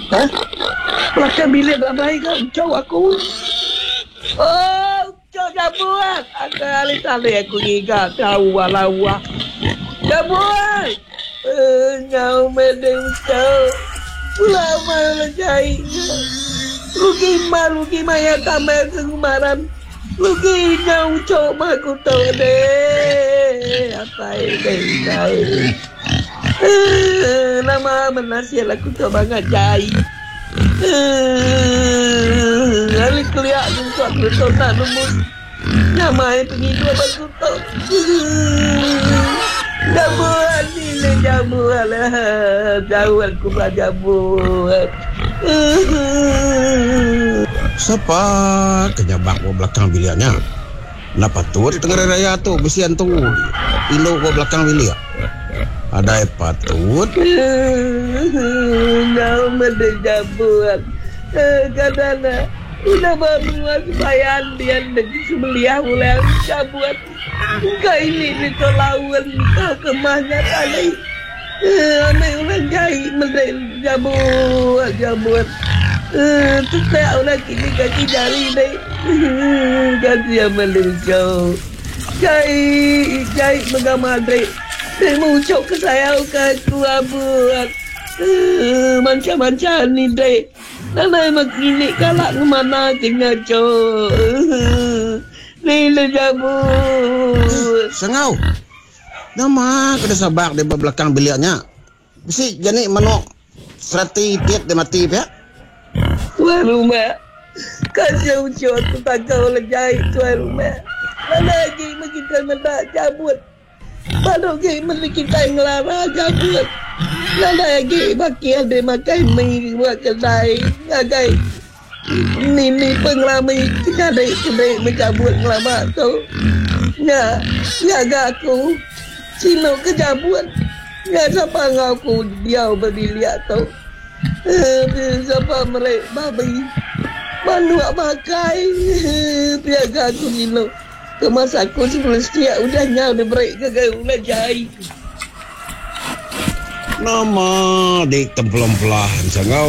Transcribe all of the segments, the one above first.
Hah? Belakang bilik tak baik kan? Ucap aku. Oh, ucap jabut. Kali-kali aku ingat tahu wala-wala. Jabut. Nyau medeng ucap. Lama lejai. Luki maya kamar kemaran. Luki nyau ucap aku tahu deh. Apa ini? Nama menasihat aku coba ngajai. Alik lihat untuk aku tak nemu. Nama itu itu apa aku tahu. Jamuan ini jamuan lah. Jauh aku jamuan. Siapa kejabak ke belakang biliannya? Napa tu di tengah raya tu besian tu. Ilo ke belakang bilik. Ada patut. Kau menjabuat. Kadang udah berbuat kebayaan dia negeri sebelah mulai jabuat. Kau ini ditolauan kau kemahnya tadi. Anak orang jahit menjabuat. Tetap orang kini kaki jari deh. Kaki yang meluncur. Jahit mengamal deh. Dia mengucap ke saya ke aku buat macam-macam ni dek. Nana emang kini kalak ke mana ke ngacau. Ni lejabut. Sengau. Nama kena sabak di belakang biliknya. Bisi jadi manok serati tiap dia mati pihak. Tuan rumah. Kasih ucap tu tak kau lejai tuan rumah. Nana lagi kita mendak cabut. Baru ke memiliki kain ngelara jabut. Nada lagi baki ada makan mie buat kedai. Ngagai ni pengelami kedai mencabut ngelama tu. Ngaga aku sino kejabut. Ngaga siapa ngaku dia berbiliak tu. Siapa mereka babi. Manuak makai. Piaga aku sino. Kemas aku sebelum setiap udahnya udah break ke ulah jahit. Nama di tempelom-pelahan sangau.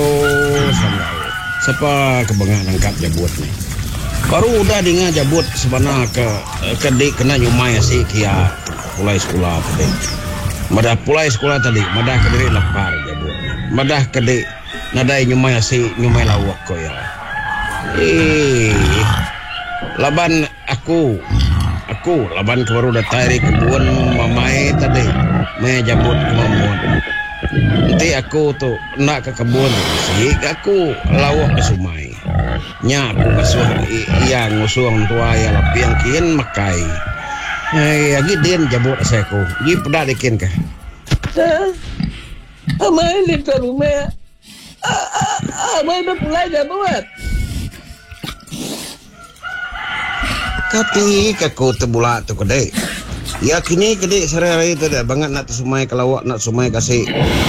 Siapa kebengan angkat jabut ni? Baru udah dengar jabut sebenarnya ke dik kena nyumai si kia pulai sekolah tadi. Madah pulai sekolah tadi, madah ke diri lapar jabut. Madah ke dik nadai nyumai lawak ko ya. Laban aku laban ke baru dah tarik kebun mamai tadi mai jabut kemampuan nanti aku tu nak ke kebun si aku lawak ke sumai nya aku ngasuh yang ngusung tua ya lapiang kian makai lagi din jabut saya aku gi pedak dikin ke amai ni tu rumah amai dah pulai jabut. Tapi aku terbulak tu kedai. Ya kini kedai sehari-hari tu dah banget nak sumai kelawak nak sumai kasih